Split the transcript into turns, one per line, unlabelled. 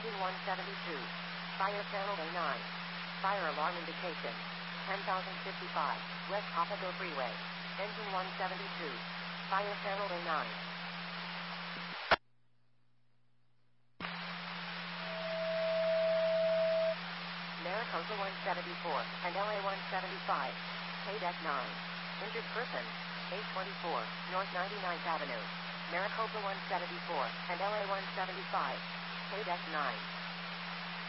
Engine 172. Fire channel A9. Fire alarm indication. 10,055. West Papago Freeway. Engine 172. Fire channel A9. Maricopa 174 and LA 175. KDEC 9. Injured person. 824 North 99th Avenue. Maricopa 174 and LA 175. KDEC 9.